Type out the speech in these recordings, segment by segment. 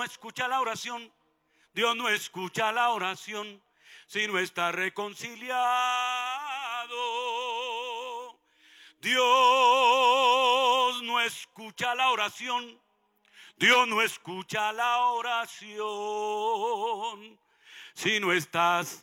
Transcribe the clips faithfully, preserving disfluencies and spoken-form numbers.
escucha la oración. Dios no escucha la oración si no está reconciliado. Dios no escucha la oración. Dios no escucha la oración si no estás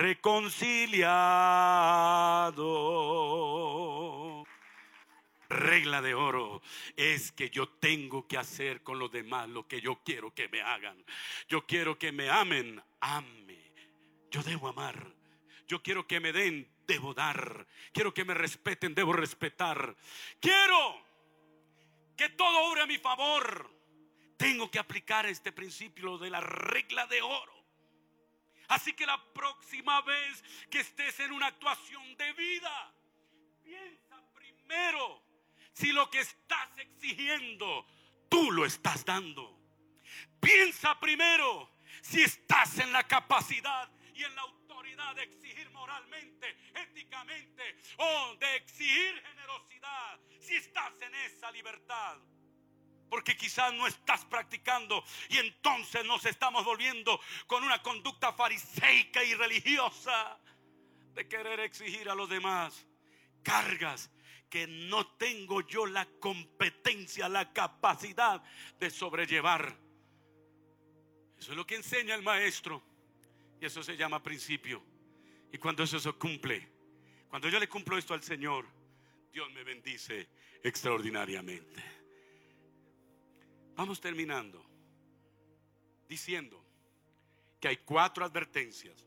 reconciliado. Regla de oro es que yo tengo que hacer con los demás lo que yo quiero que me hagan. Yo quiero que me amen, ame. Yo debo amar. Yo quiero que me den, debo dar. Quiero que me respeten, debo respetar. Quiero que todo obre a mi favor. Tengo que aplicar este principio de la regla de oro. Así que la próxima vez que estés en una actuación de vida, piensa primero si lo que estás exigiendo tú lo estás dando. Piensa primero si estás en la capacidad y en la autoridad de exigir moralmente, éticamente, o de exigir generosidad. Si estás en esa libertad. Porque quizás no estás practicando y entonces nos estamos volviendo con una conducta fariseica y religiosa de querer exigir a los demás cargas que no tengo yo la competencia, la capacidad de sobrellevar. Eso es lo que enseña el maestro y eso se llama principio. Y cuando eso se cumple, cuando yo le cumplo esto al Señor, Dios me bendice extraordinariamente. Vamos terminando diciendo que hay cuatro advertencias.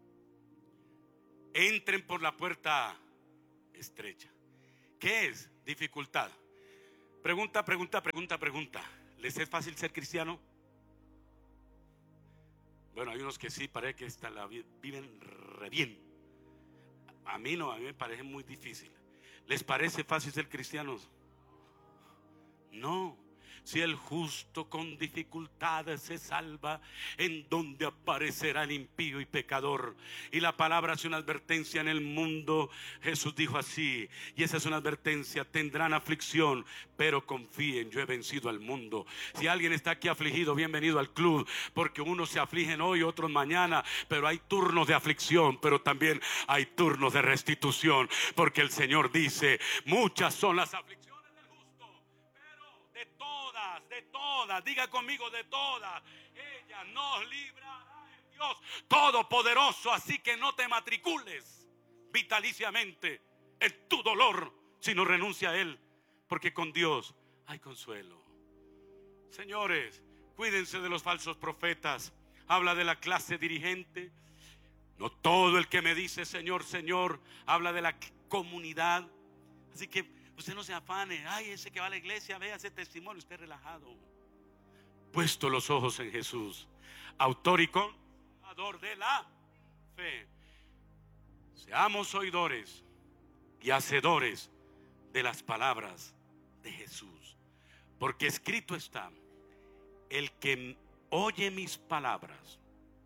Entren por la puerta estrecha. ¿Qué es dificultad? Pregunta, pregunta, pregunta, pregunta. ¿Les es fácil ser cristiano? Bueno, hay unos que sí, parece que esta la viven re bien. A mí no, a mí me parece muy difícil. ¿Les parece fácil ser cristianos? No. Si el justo con dificultades se salva, ¿en donde aparecerá el impío y pecador? Y la palabra hace una advertencia en el mundo. Jesús dijo así, y esa es una advertencia: tendrán aflicción, pero confíen, yo he vencido al mundo. Si alguien está aquí afligido, bienvenido al club, porque unos se afligen hoy, otros mañana, pero hay turnos de aflicción, pero también hay turnos de restitución, porque el Señor dice, muchas son las aflicciones del justo, pero de todas, de todas, diga conmigo, de todas, ella nos librará el Dios Todopoderoso. Así que no te matricules vitaliciamente en tu dolor, sino renuncia a él, porque con Dios hay consuelo. Señores, cuídense de los falsos profetas. Habla de la clase dirigente. No todo el que me dice Señor, Señor, habla de la comunidad. Así que usted no se afane. Ay, ese que va a la iglesia, vea ese testimonio. Esté relajado. Puesto los ojos en Jesús, autor y consumador de la fe. Seamos oidores y hacedores de las palabras de Jesús. Porque escrito está: el que oye mis palabras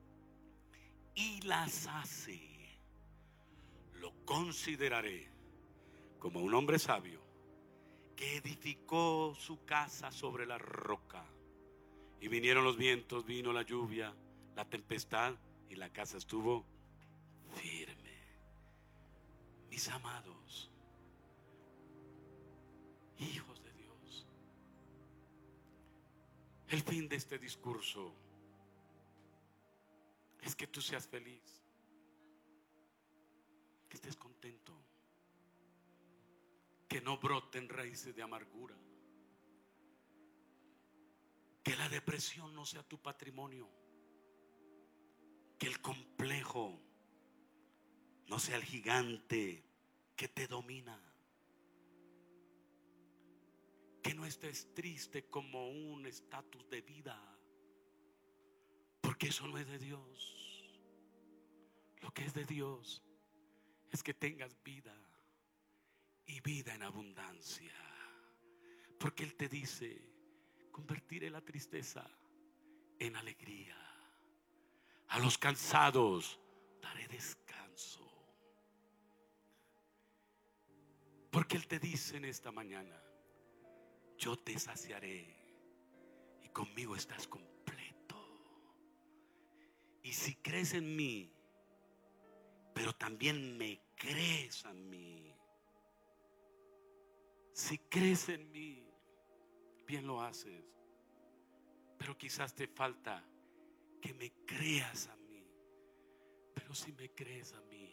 y las hace, lo consideraré como un hombre sabio que edificó su casa sobre la roca. Y vinieron los vientos, vino la lluvia, la tempestad, y la casa estuvo firme. Mis amados, hijos de Dios, el fin de este discurso es que tú seas feliz, que estés contento, que no broten raíces de amargura, que la depresión no sea tu patrimonio, que el complejo no sea el gigante que te domina, que no estés triste como un estatus de vida, porque eso no es de Dios. Lo que es de Dios es que tengas vida y vida en abundancia, porque Él te dice: convertiré la tristeza en alegría, a los cansados daré descanso. Porque Él te dice en esta mañana: yo te saciaré y conmigo estás completo. si crees en mí, pero también me crees a mí. Si crees en mí, bien lo haces. Pero quizás te falta que me creas a mí. Pero si me crees a mí,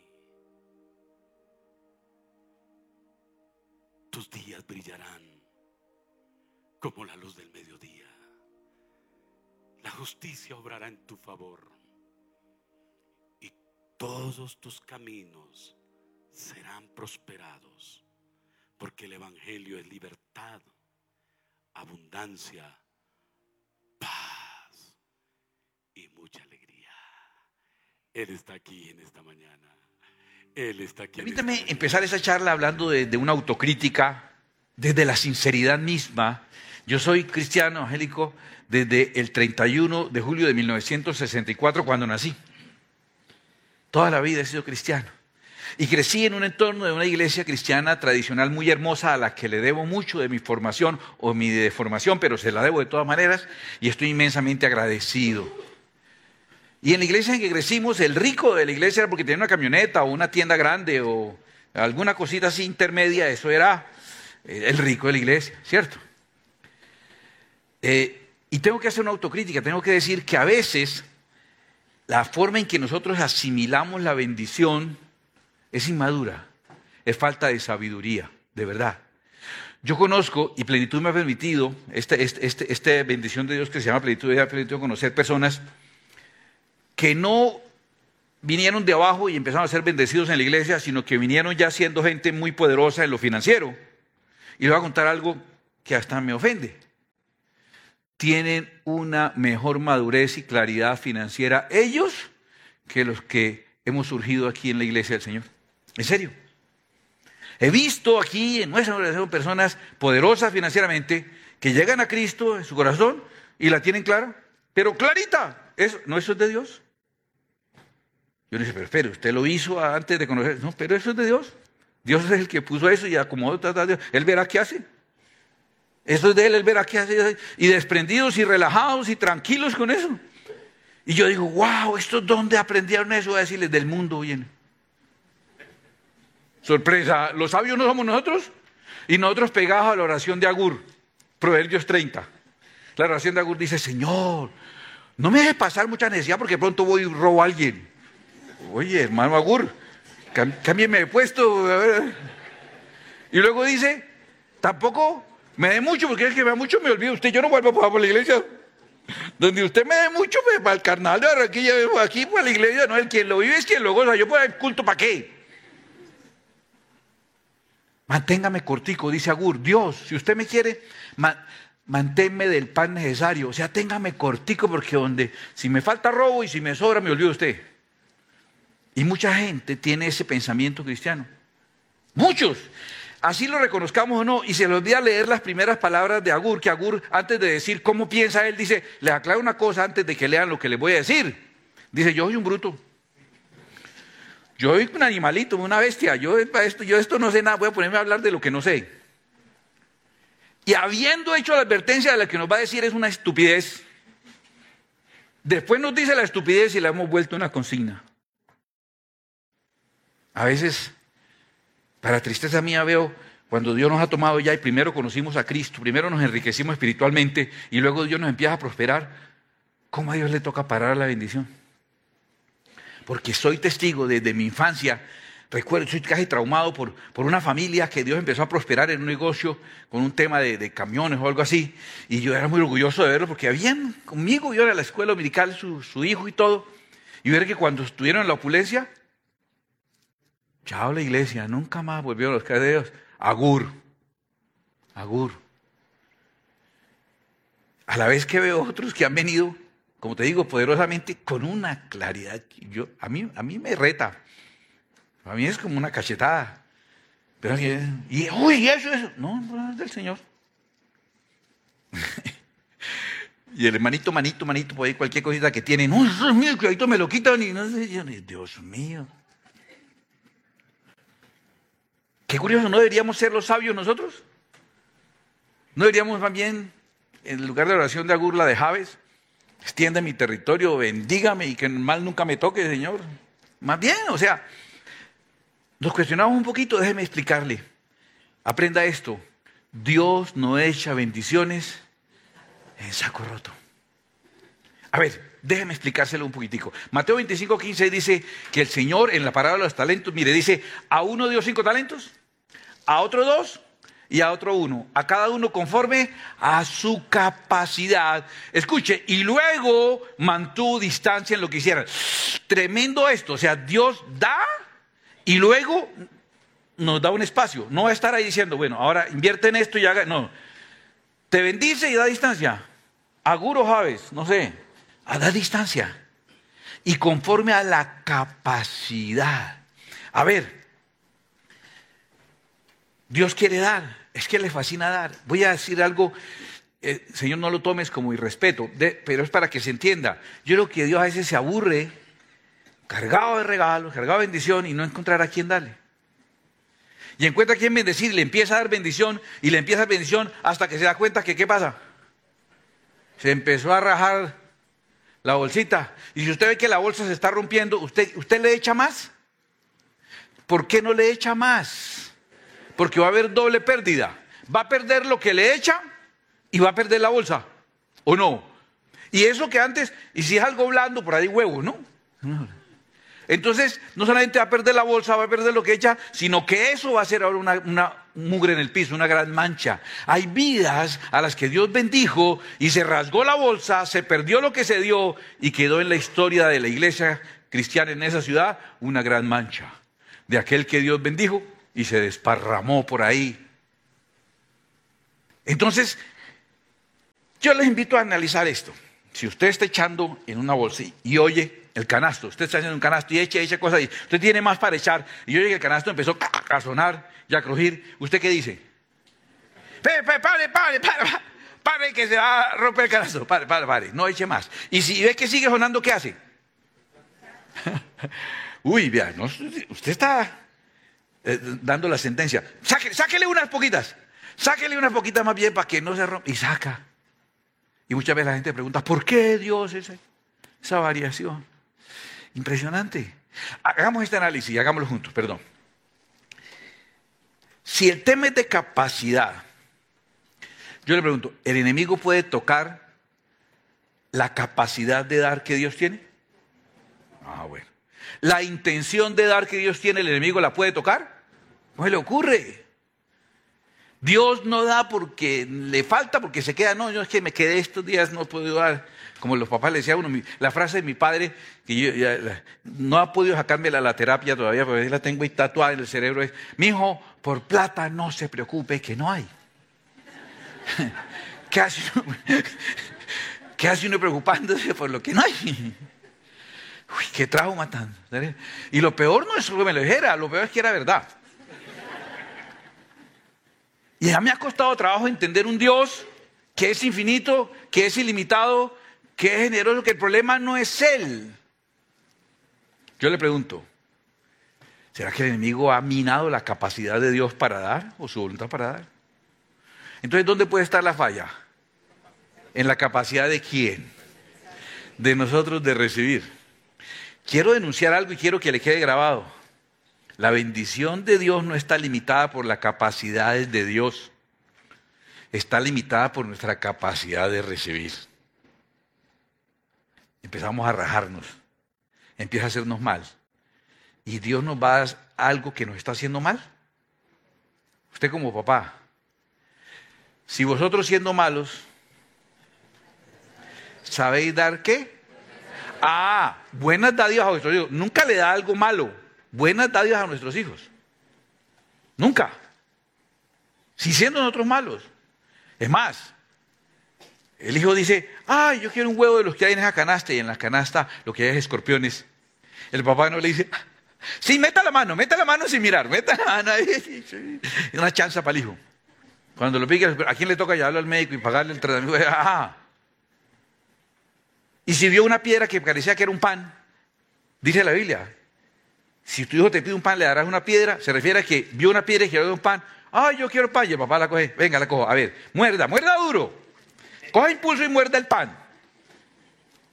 tus días brillarán como la luz del mediodía. La justicia obrará en tu favor y todos tus caminos serán prosperados, porque el evangelio es libertad, abundancia, paz y mucha alegría. Él está aquí en esta mañana. Él está aquí. Permítame empezar esa charla hablando de, de una autocrítica desde la sinceridad misma. Yo soy cristiano evangélico desde el treinta y uno de julio de mil novecientos sesenta y cuatro, cuando nací. Toda la vida he sido cristiano. Y crecí en un entorno de una iglesia cristiana tradicional muy hermosa, a la que le debo mucho de mi formación o mi deformación, pero se la debo de todas maneras y estoy inmensamente agradecido. Y en la iglesia en que crecimos, el rico de la iglesia era porque tenía una camioneta o una tienda grande o alguna cosita así intermedia. Eso era el rico de la iglesia, ¿cierto? Eh, y tengo que hacer una autocrítica, tengo que decir que a veces la forma en que nosotros asimilamos la bendición es inmadura, es falta de sabiduría, de verdad. Yo conozco, y plenitud me ha permitido, esta este, este, este bendición de Dios que se llama plenitud, me ha permitido conocer personas que no vinieron de abajo y empezaron a ser bendecidos en la iglesia, sino que vinieron ya siendo gente muy poderosa en lo financiero. Y les voy a contar algo que hasta me ofende. Tienen una mejor madurez y claridad financiera ellos que los que hemos surgido aquí en la iglesia del Señor. En serio. He visto aquí en nuestra organización personas poderosas financieramente que llegan a Cristo en su corazón y la tienen clara, pero clarita. ¿Eso, ¿No eso es de Dios? Yo le dije, pero espere, usted lo hizo antes de conocer. No, pero eso es de Dios. Dios es el que puso eso y acomodó. Él verá qué hace. Eso es de Él, Él verá qué hace. Y desprendidos y relajados y tranquilos con eso. Y yo digo, wow, ¿estos dónde aprendieron eso? Voy a decirles, del mundo viene. Sorpresa, los sabios no somos nosotros. Y nosotros pegados a la oración de Agur, Proverbios treinta. La oración de Agur dice, Señor, no me deje pasar mucha necesidad porque pronto voy y robo a alguien. Oye, hermano Agur, cámbieme de puesto. A ver. Y luego dice, tampoco me dé mucho, porque el que me da mucho me olvida usted. Yo no vuelvo a pasar por la iglesia. Donde usted me dé mucho, pues, para el carnaval de Barranquilla, aquí para la iglesia, no, el quien lo vive es quien lo goza. Yo puedo dar culto, ¿para qué? Manténgame cortico, dice Agur. Dios, si usted me quiere, man, manténme del pan necesario. O sea, téngame cortico, porque donde, si me falta robo y si me sobra, me olvido usted. Y mucha gente tiene ese pensamiento cristiano. Muchos. Así lo reconozcamos o no, y se les olvida leer las primeras palabras de Agur, que Agur, antes de decir cómo piensa él, dice, les aclaro una cosa antes de que lean lo que les voy a decir. Dice, yo soy un bruto. Yo soy un animalito, una bestia. Yo esto, yo esto no sé nada, voy a ponerme a hablar de lo que no sé. Y habiendo hecho la advertencia de la que nos va a decir es una estupidez, después nos dice la estupidez y la hemos vuelto una consigna. A veces, para tristeza mía, veo cuando Dios nos ha tomado ya y primero conocimos a Cristo, primero nos enriquecimos espiritualmente y luego Dios nos empieza a prosperar, ¿cómo a Dios le toca parar la bendición? Porque soy testigo desde mi infancia. Recuerdo, soy casi traumado por, por una familia que Dios empezó a prosperar en un negocio con un tema de, de camiones o algo así. Y yo era muy orgulloso de verlo porque habían conmigo, yo era a la escuela dominical, su, su hijo y todo. Y ver que cuando estuvieron en la opulencia, chao la iglesia, nunca más volvieron los caer de Dios. Agur, Agur. A la vez que veo otros que han venido, como te digo, poderosamente, con una claridad que yo, a mí, a mí me reta. A mí es como una cachetada. Pero, y, uy, eso, eso. No, no es del Señor. Y el hermanito, manito, manito, por ahí cualquier cosita que tiene. No, eso es mío, cuidadito me lo quitan y no sé. Yo, Dios mío. Qué curioso, ¿no deberíamos ser los sabios nosotros? ¿No deberíamos también, en lugar de oración de Agur, la de Jabes? extienda mi territorio, bendígame y que el mal nunca me toque, Señor. Más bien, o sea, nos cuestionamos un poquito, déjeme explicarle. Aprenda esto, Dios no echa bendiciones en saco roto. A ver, déjeme explicárselo un poquitico. Mateo veinticinco, quince dice que el Señor en la parábola de los talentos, mire, dice, a uno dio cinco talentos, a otro dos y a otro uno. A cada uno conforme a su capacidad. Escuche, y luego mantuvo distancia en lo que hicieran. Tremendo esto, o sea, Dios da y luego nos da un espacio. No va a estar ahí diciendo, bueno, ahora invierte en esto y haga, no. Te bendice y da distancia. Aguro Javes, no sé. A dar distancia y conforme a la capacidad. A ver, Dios quiere dar, es que le fascina dar. Voy a decir algo, eh, Señor, no lo tomes como irrespeto, de, pero es para que se entienda. Yo creo que Dios a veces se aburre, cargado de regalos, cargado de bendición y no encontrar a quién darle. Y encuentra a quién bendecir, le empieza a dar bendición y le empieza a dar bendición hasta que se da cuenta que, ¿qué pasa? Se empezó a rajar la bolsita. Y si usted ve que la bolsa se está rompiendo, ¿usted, usted le echa más? ¿Por qué no le echa más? Porque va a haber doble pérdida. Va a perder lo que le echa y va a perder la bolsa. ¿O no? Y eso que antes, y si es algo blando, por ahí huevos, ¿no? Entonces, no solamente va a perder la bolsa, va a perder lo que echa, sino que eso va a ser ahora una, una mugre en el piso, una gran mancha. Hay vidas a las que Dios bendijo y se rasgó la bolsa, se perdió lo que se dio y quedó en la historia de la iglesia cristiana en esa ciudad una gran mancha de aquel que Dios bendijo y se desparramó por ahí. Entonces, yo les invito a analizar esto. Si usted está echando en una bolsa y oye el canasto, usted está haciendo un canasto y echa, echa cosas ahí, usted tiene más para echar y oye que el canasto empezó a sonar y a crujir, ¿usted qué dice? Pare, pare, pare, pare, pare, pare que se va a romper el canasto, pare, pare, pare, no eche más. Y si ve que sigue sonando, ¿qué hace? Uy, vea, no, usted está eh, dando la sentencia. Sáquele, sáquele unas poquitas, sáquele unas poquitas más bien para que no se rompa. Y saca. Y muchas veces la gente pregunta, ¿por qué Dios esa, esa variación? Impresionante. Hagamos este análisis y hagámoslo juntos, perdón. Si el tema es de capacidad, yo le pregunto, ¿el enemigo puede tocar la capacidad de dar que Dios tiene? Ah, bueno. ¿La intención de dar que Dios tiene, el enemigo la puede tocar? No se le ocurre. Dios no da porque le falta, porque se queda, no, yo es que me quedé estos días, no puedo dar, como los papás le decían a uno, la frase de mi padre, que yo, ya, la, no ha podido sacarme la, la terapia todavía, porque la tengo ahí tatuada en el cerebro, es, mi hijo, por plata no se preocupe, que no hay. ¿Qué hace uno, ¿Qué hace uno preocupándose por lo que no hay? Uy, qué trauma tan. Y lo peor no es que me lo dijera, lo peor es que era verdad. Y ya me ha costado trabajo entender un Dios que es infinito, que es ilimitado, que es generoso, que el problema no es Él. Yo le pregunto, ¿será que el enemigo ha minado la capacidad de Dios para dar o su voluntad para dar? Entonces, ¿dónde puede estar la falla? ¿En la capacidad de quién? De nosotros de recibir. Quiero denunciar algo y quiero que le quede grabado. La bendición de Dios no está limitada por las capacidades de Dios. Está limitada por nuestra capacidad de recibir. Empezamos a rajarnos. Empieza a hacernos mal. ¿Y Dios nos va a dar algo que nos está haciendo mal? Usted como papá. Si vosotros siendo malos, ¿sabéis dar qué? Ah, buenas dádivas a vuestros hijos. Nunca le da algo malo. Buenas dádivas a nuestros hijos. Nunca. Si siendo nosotros malos. Es más, el hijo dice, ay, yo quiero un huevo de los que hay en esa canasta, y en la canasta lo que hay es escorpiones. El papá no le dice, sí, meta la mano, meta la mano sin mirar, meta la mano ahí. Es una chanza para el hijo. Cuando lo pique, ¿a quién le toca llevarlo al médico y pagarle el tratamiento? Ah. Y si vio una piedra que parecía que era un pan, dice la Biblia, si tu hijo te pide un pan, le darás una piedra, se refiere a que vio una piedra y quiere un pan. Ay, yo quiero pan, y el papá la coge, venga, la cojo, a ver, muerda, muerda duro, coja impulso y muerda el pan.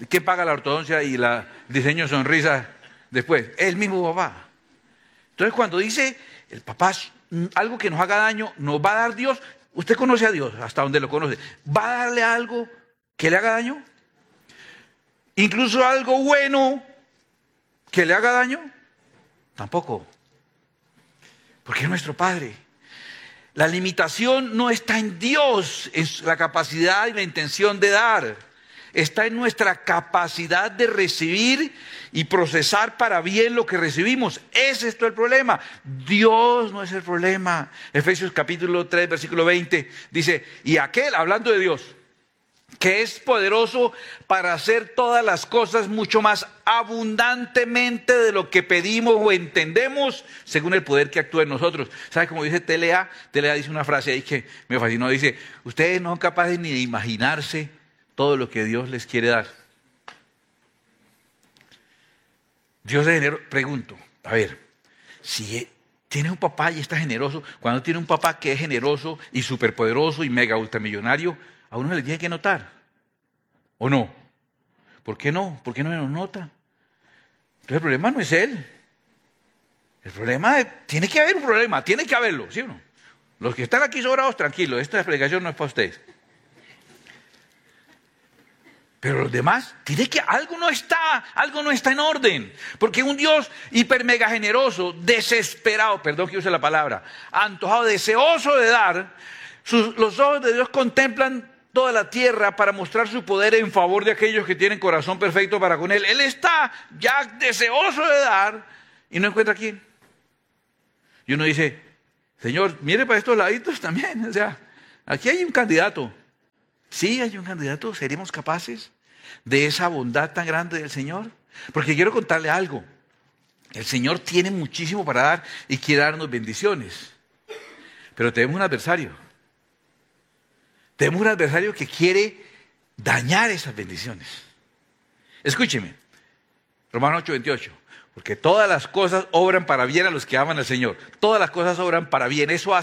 ¿Quién paga la ortodoncia y la diseño de sonrisa después? El mismo papá. Entonces cuando dice el papá algo que nos haga daño, nos va a dar Dios. Usted conoce a Dios, hasta donde lo conoce. ¿Va a darle algo que le haga daño? ¿Incluso algo bueno que le haga daño? Tampoco. Porque es nuestro Padre. La limitación no está en Dios, en la capacidad y la intención de dar. Está en nuestra capacidad de recibir y procesar para bien lo que recibimos. Ese es todo el problema. Dios no es el problema. Efesios capítulo tres, versículo veinte, dice, y aquel, hablando de Dios, que es poderoso para hacer todas las cosas mucho más abundantemente de lo que pedimos o entendemos, según el poder que actúa en nosotros. ¿Sabe cómo dice T L A? T L A dice una frase ahí que me fascinó. Dice, ustedes no son capaces ni de imaginarse todo lo que Dios les quiere dar. Dios es generoso. Pregunto, a ver, si tiene un papá y está generoso, cuando tiene un papá que es generoso y superpoderoso y mega ultramillonario, a uno se le tiene que notar, ¿o no? ¿Por qué no? ¿Por qué no nos nota? Entonces el problema no es él. El problema es, tiene que haber un problema, tiene que haberlo, ¿sí o no? Los que están aquí sobrados, tranquilos, esta explicación no es para ustedes. Pero los demás, tiene que, algo no está, algo no está en orden. Porque un Dios hiper mega generoso, desesperado, perdón que use la palabra, antojado, deseoso de dar, sus, los ojos de Dios contemplan toda la tierra para mostrar su poder en favor de aquellos que tienen corazón perfecto para con Él. Él está ya deseoso de dar y no encuentra a quién. Y uno dice, Señor, mire para estos laditos también. O sea, aquí hay un candidato. Sí, hay un candidato. ¿Seremos capaces de esa bondad tan grande del Señor? Porque quiero contarle algo. El Señor tiene muchísimo para dar y quiere darnos bendiciones. Pero tenemos un adversario. Tenemos un adversario que quiere dañar esas bendiciones. Escúcheme. Romanos ocho, veintiocho. Porque todas las cosas obran para bien a los que aman al Señor. Todas las cosas obran para bien. Eso hace